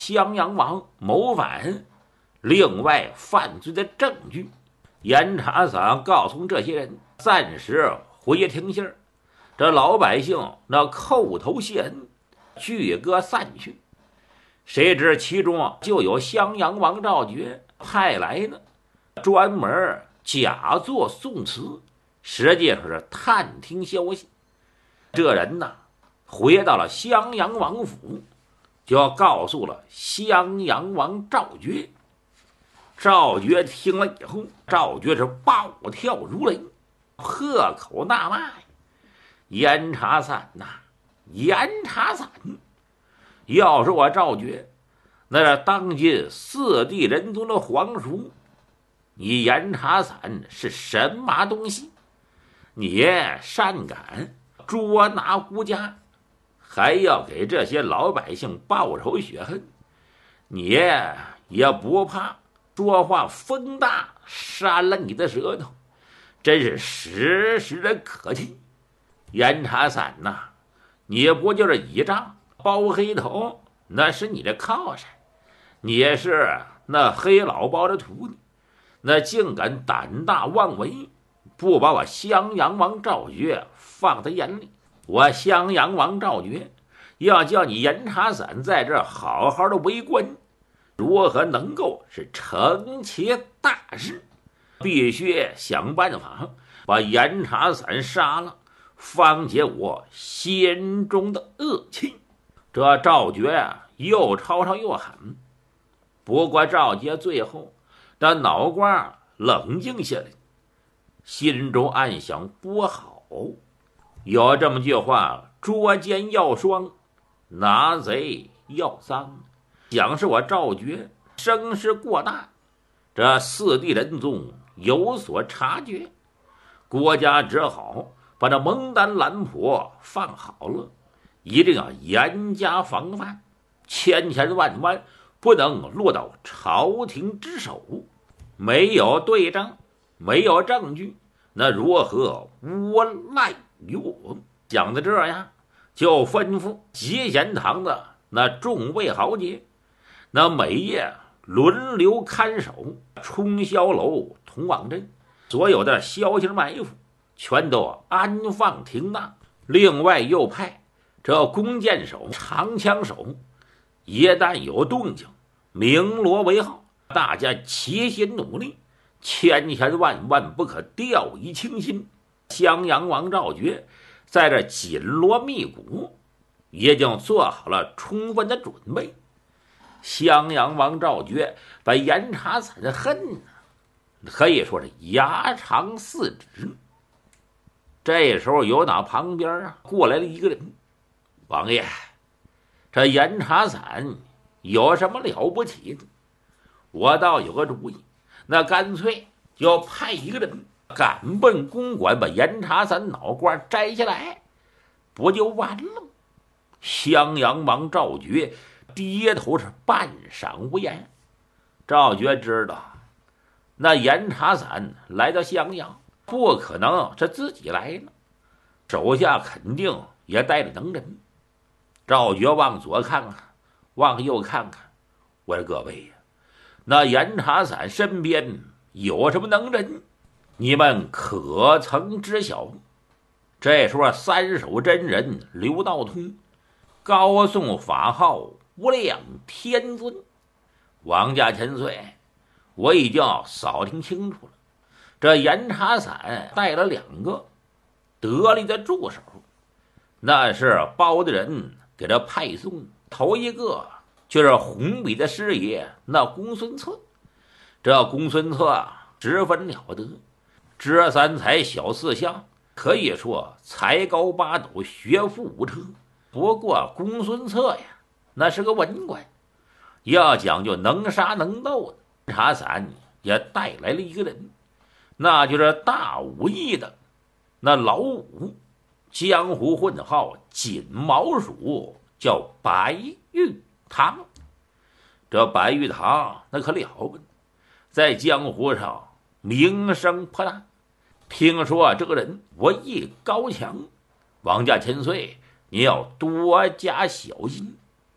襄阳王谋反，另外犯罪的证据。严查散告诉这些人暂时回停信，这老百姓那叩头谢恩，聚歌散去。谁知其中就有襄阳王赵觉派来的，专门假作宋词，实际上是探听消息。这人呢，回到了襄阳王府，就要告诉了襄阳王赵觉。赵觉听了以后，赵觉是暴跳如雷，破口大骂：严查散呐，严查散！要是我赵觉，那是当今四帝人中的皇叔，你严查散是什么东西？你擅敢捉拿孤家，还要给这些老百姓报仇雪恨，你也不怕说话风大，扇了你的舌头，真是时时的可气。严查散呐，你不就是倚仗包黑头，那是你的靠山，你也是那黑老包的徒弟，那竟敢胆大妄为，不把我襄阳王赵觉放在眼里。我襄阳王赵觉要叫你严查散在这好好的为官，如何能够是成其大事？必须想办法把严查散杀了，方解我心中的恶气。这赵觉又吵吵又喊，不过赵杰最后那脑瓜冷静下来，心中暗想：不好，有这么句话，捉奸要双，拿贼要赃。想是我赵觉声势过大，这四帝人宗有所察觉，国家只好把这蒙丹兰婆放好了，一定要严加防范，千千万万不能落到朝廷之手。没有对证，没有证据，那如何诬赖于我？想到这样，就吩咐集贤堂的那众位豪杰，那每夜轮流看守冲霄楼、同往镇，所有的消息埋伏全都安放停当。另外又派这弓箭手、长枪手，一旦有动静，鸣锣为号，大家齐心努力，千千万万不可掉以轻心。襄阳王赵觉在这紧锣密鼓，已经做好了充分的准备。襄阳王赵觉把严查散的恨可以说是牙长四指。这时候有哪旁边过来了一个人：王爷，这严查散有什么了不起的？我倒有个主意，那干脆就派一个人赶奔公馆，把严查散脑瓜摘下来，不就完了吗？襄阳王赵觉低头是半晌无言。赵觉知道那严查散来到襄阳，不可能是自己来了，手下肯定也带着能人。赵觉往左看看，往右看看，我说各位呀，那严查散身边有什么能人？你们可曾知晓？这时候三手真人刘道通高颂法号无量天尊。王家千岁，我已经扫听清楚了，这严查散带了2个得力的助手，那是包大人给他派送。头一个就是红笔的师爷那公孙策，这公孙策十分了得，知三才晓四象，可以说才高八斗，学富五车。不过公孙策呀，那是个文官，要讲究能杀能斗的。查散也带来了一个人，那就是大武艺的那老武，江湖混号锦毛鼠，叫白玉堂。这白玉堂那可了不得，在江湖上名声颇大。听说这个人武艺高强，王家千岁你要多加小心。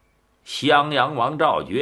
襄阳王赵觉